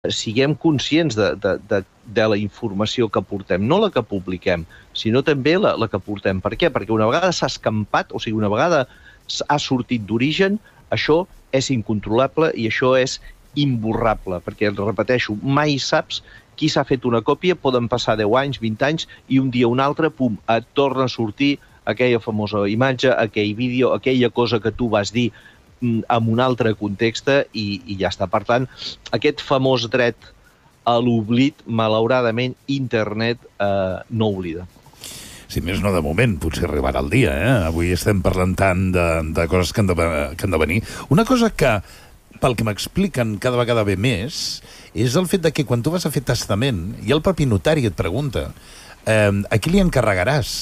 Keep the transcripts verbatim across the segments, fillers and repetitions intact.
siguem conscients de, de, de, de la informació que portem, no la que publiquem, sinó també la, la que portem. Per què? Perquè una vegada s'ha escampat, o sigui, una vegada ha sortit d'origen, això és incontrolable i això és imborrable, perquè, repeteixo, mai saps qui s'ha fet una còpia, poden passar deu anys, vint anys, i un dia o un altre, pum, et torna a sortir aquella famosa imatge, aquell vídeo, aquella cosa que tu vas dir en un altre context i, i ja està. Per tant, aquest famós dret a l'oblit, malauradament, internet eh, no oblida. Si més no de moment, potser arribarà el dia, eh? Avui estem parlant tant de, de coses que han de, que han de venir. Una cosa que, pel que m'expliquen cada vegada ve més, és el fet de que quan tu vas a fer testament i el propi notari et pregunta eh, a qui li encarregaràs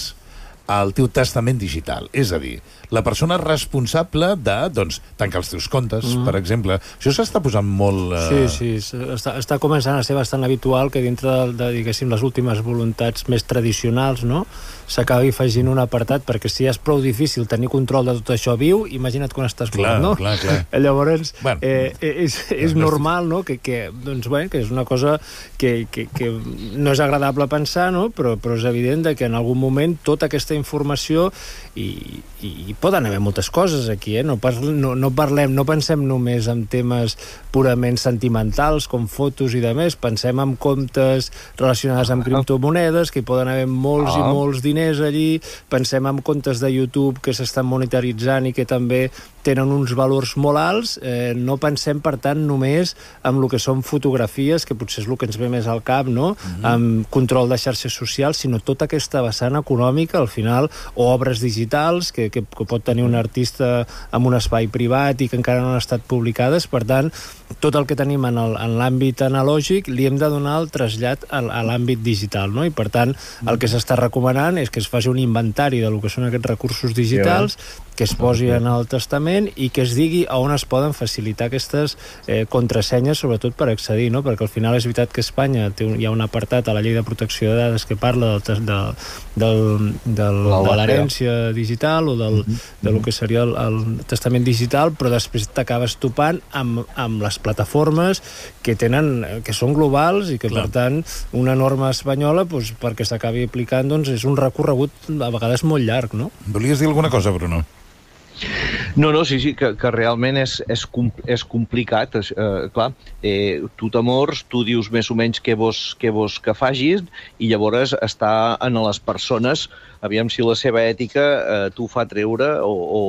el teu testament digital. És a dir, la persona responsable de, doncs, tancar els teus comptes, mm. per exemple. Això s'està posant molt... Eh... Sí, sí, està, està començant a ser bastant habitual que dintre de, de, diguéssim, les últimes voluntats més tradicionals, no?, s'acabi afegint un apartat, perquè si és prou difícil tenir control de tot això viu, imagina't quan estàs clar, mort, no? Clar, clar. Llavors, bueno, eh, és, és normal, no?, que, que, doncs, bueno, que és una cosa que, que, que no és agradable pensar, no?, però, però és evident que en algun moment tota aquesta informació i, i, i poden haver moltes coses aquí, eh? No, parlem, no, no parlem, no pensem només en temes purament sentimentals com fotos i de més, pensem en comptes relacionats amb criptomonedes, que hi poden haver molts ah. i molts diners allí, pensem en comptes de YouTube que s'estan monitoritzant i que també tenen uns valors molt alts, eh, no pensem, per tant, només en el que són fotografies, que potser és el que ens ve més al cap, no?, mm-hmm. amb control de xarxes socials, sinó tota aquesta vessant econòmica, al final, o obres digitals, que, que, que pot tenir un artista amb un espai privat i que encara no han estat publicades. Per tant, tot el que tenim en el, en l'àmbit analògic li hem de donar el trasllat a, a l'àmbit digital, no?, i per tant, el que s'està recomanant és que es faci un inventari del que són aquests recursos digitals, que es posi en el testament i que es digui a on es poden facilitar aquestes eh, contrasenyes, sobretot per accedir, no?, perquè al final és veritat que a Espanya té un, hi ha un apartat a la llei de protecció de dades que parla del, de, del, del, de l'herència digital o del, de lo que seria el, el testament digital, però després t'acabes topant amb, amb les plataformes que tenen, que són globals i que, clar, per tant, una norma espanyola, doncs, perquè s'acabi aplicant, doncs, és un recorregut a vegades molt llarg, no? Volies dir alguna cosa, Bruno? No, no, sí, sí, que, que realment és, és, és complicat. Eh, clar, eh, tu t'amors, tu dius més o menys què vols, què vols que fagis i llavors està en les persones, aviam si la seva ètica eh, t'ho fa treure o, o,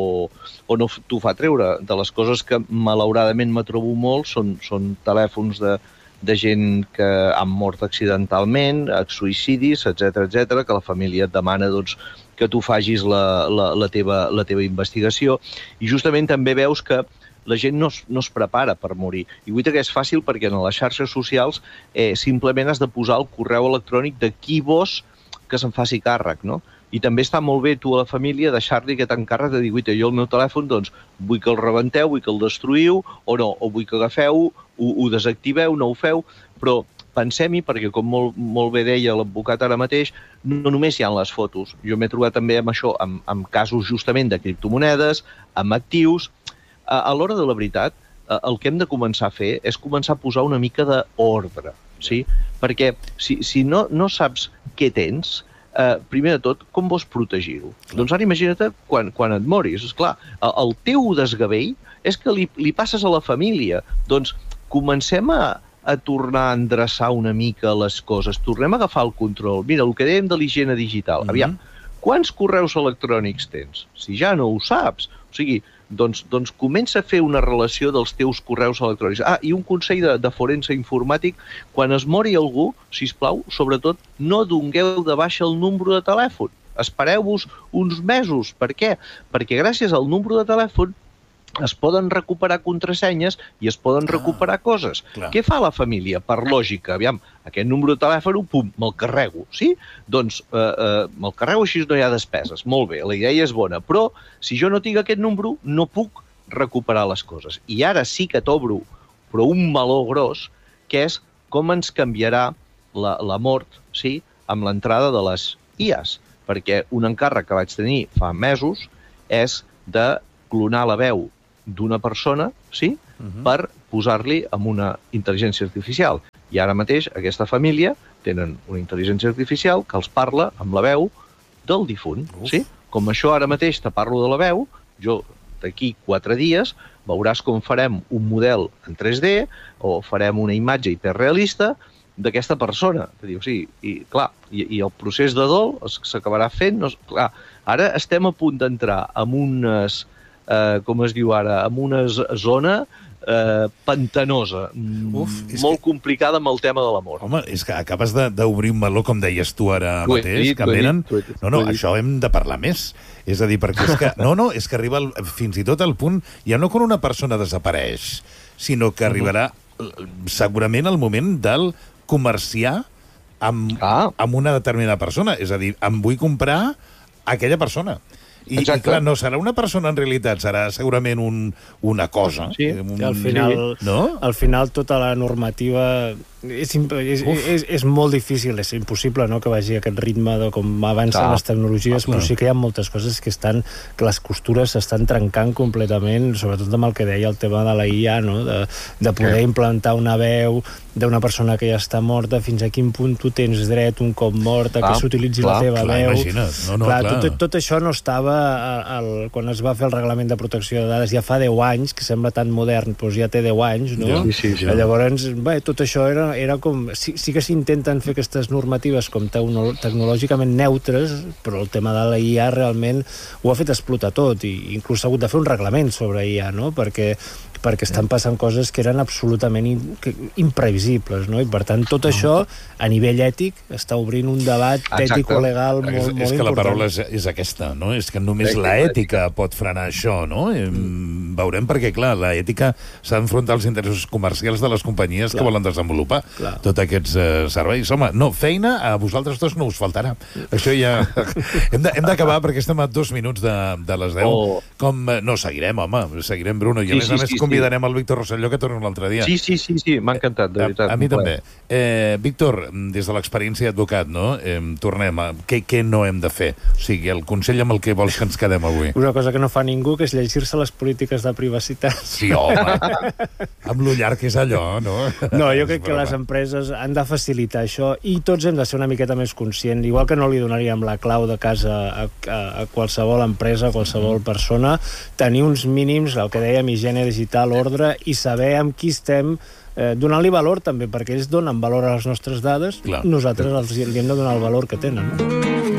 o no t'ho fa treure. De les coses que malauradament me trobo molt són, són telèfons de, de gent que han mort accidentalment, suïcidis, etcètera, etcètera, que la família et demana, doncs, que tu fagis la, la, la, teva, la teva investigació. I justament també veus que la gent no es, no es prepara per morir. I vull dir que és fàcil perquè en les xarxes socials eh, simplement has de posar el correu electrònic de qui vols que se'n faci càrrec, no? I també està molt bé tu a la família deixar-li aquest encàrrec de dir, guaita, jo el meu telèfon, doncs, vull que el rebenteu, vull que el destruïu, o no, o vull que agafeu, ho, ho desactiveu, no ho feu, però pensem-hi, perquè com molt, molt bé deia l'advocat ara mateix, no només hi ha les fotos. Jo m'he trobat també amb això, amb, amb casos justament de criptomonedes, amb actius. A, a l'hora de la veritat, el que hem de començar a fer és començar a posar una mica d'ordre, sí? Perquè si, si no, no saps què tens, eh, primer de tot, com vols protegir-ho? Doncs ara imagina't quan, quan et moris. Esclar, el, el teu desgavell és que li, li passes a la família. Doncs comencem a a tornar a endreçar una mica les coses, tornem a agafar el control. Mira, el que dèiem de l'higiene digital, mm-hmm. aviam, quants correus electrònics tens? Si ja no ho saps, o sigui, doncs, doncs comença a fer una relació dels teus correus electrònics. Ah, i un consell de, de forense informàtic, quan es mori algú, sisplau, sobretot, no dongueu de baixa el número de telèfon. Espereu-vos uns mesos. Per què? Perquè gràcies al número de telèfon es poden recuperar contrasenyes i es poden ah, recuperar coses. Clar. Què fa la família? Per lògica, aviam, aquest número de telèfon, pum, me'l carrego, sí? Doncs eh, eh, me'l carrego, així no hi ha despeses. Molt bé, la idea és bona, però si jo no tinc aquest número, no puc recuperar les coses. I ara sí que t'obro, però un meló gros, que és com ens canviarà la, la mort, sí?, amb l'entrada de les I As. Perquè un encàrrec que vaig tenir fa mesos és de clonar la veu d'una persona, sí? Uh-huh. per posar-li amb una intel·ligència artificial. I ara mateix aquesta família tenen una intel·ligència artificial que els parla amb la veu del difunt. Sí? Com això ara mateix te parlo de la veu, jo d'aquí quatre dies veuràs com farem un model en tres D o farem una imatge hiperrealista d'aquesta persona. O sigui, i, clar, i, i el procés de dol s'acabarà fent... No, clar, ara estem a punt d'entrar en unes, eh, com es diu ara, en una zona eh, pantanosa, Uf, molt que... complicada amb el tema de l'amor. Home, és que acabes d'obrir un meló, com deies tu ara tu mateix, dit, que venen... Dit, no, no, això hem de parlar més. És a dir, perquè és que... No, no, és que arriba el, fins i tot al punt... Ja no quan una persona desapareix, sinó que arribarà segurament el moment del comerciar amb, ah. amb una determinada persona. És a dir, em vull comprar aquella persona. I, i clar, no serà una persona en realitat, serà segurament un, una cosa. Sí, un... al final, no? Al final tota la normativa és, és, és, és molt difícil, és impossible, no?, que vagi aquest ritme de com avancen ah. les tecnologies, ah, però sí que hi ha moltes coses que estan, que les costures s'estan trencant completament, sobretot amb el que deia el tema de la I A, no?, de, de poder sí. implantar una veu d'una persona que ja està morta, fins a quin punt tu tens dret un cop morta, ah, que s'utilitzi la teva clar, veu. Imagina't. No, no, clar, clar. Tot, tot això no estava el, quan es va fer el reglament de protecció de dades ja fa deu anys, que sembla tan modern, doncs ja té deu anys, no? Sí, sí, sí. Llavors, bé, tot això era, era com... Sí, sí que s'intenten fer aquestes normatives com tecnològicament neutres, però el tema de la I A realment ho ha fet explotar tot, i inclús s'ha hagut de fer un reglament sobre I A, no?, perquè perquè estan passant coses que eren absolutament in, que, imprevisibles, no? I per tant tot això a nivell ètic està obrint un debat ètico-legal molt, és, molt és que important. La paraula és, és aquesta, no? És que només la ètica pot frenar això, no? Mm. Veurem perquè, clar, la ètica s'ha d'enfrontar als interessos comercials de les companyies clar. que volen desenvolupar clar. tots aquests uh, serveis. Home, no, feina a vosaltres dos no us faltarà. Això ja... hem d'acabar perquè estem a dos minuts de, de les deu. Oh. Com, no, seguirem, home, seguirem, Bruno. I a sí, més sí, a més sí, convidarem el Víctor Rosselló, que torna un altre dia. Sí, sí, sí, sí. m'ha encantat, de veritat. A, a mi també. Eh, Víctor, des de l'experiència d'advocat, no? Eh, tornem a... Què, què no hem de fer? O sigui, el consell amb el que vols que ens quedem avui. Una cosa que no fa ningú, que és llegir-se les polítiques de privacitat. Sí, home. Amb lo llarg que és allò, no? No, jo crec que les empreses han de facilitar això i tots hem de ser una miqueta més conscients. Igual que no li donaríem la clau de casa a, a, a qualsevol empresa, a qualsevol persona, tenir uns mínims, el que dèiem, higiene digital, ordre, i saber amb qui estem eh, donant-li valor també, perquè ells donen valor a les nostres dades, clar, nosaltres els, li hem de donar el valor que tenen, no?